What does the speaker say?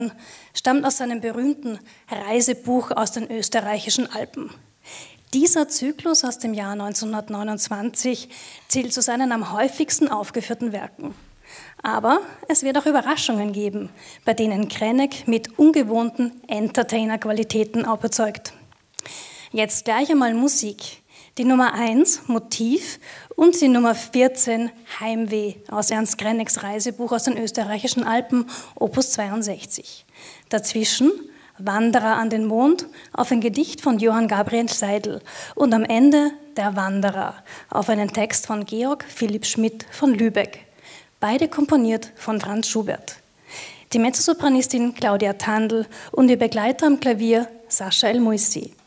stammt aus seinem berühmten Reisebuch aus den österreichischen Alpen. Dieser Zyklus aus dem Jahr 1929 zählt zu seinen am häufigsten aufgeführten Werken. Aber es wird auch Überraschungen geben, bei denen Krennek mit ungewohnten Entertainer-Qualitäten überzeugt. Jetzt gleich einmal Musik. Die Nummer 1, Motiv, und die Nummer 14, Heimweh, aus Ernst Krenneks Reisebuch aus den österreichischen Alpen, Opus 62. Dazwischen Wanderer an den Mond auf ein Gedicht von Johann Gabriel Seidl und am Ende Der Wanderer auf einen Text von Georg Philipp Schmidt von Lübeck. Beide komponiert von Franz Schubert. Die Mezzosopranistin Claudia Tandl und ihr Begleiter am Klavier Sascha El Moissi.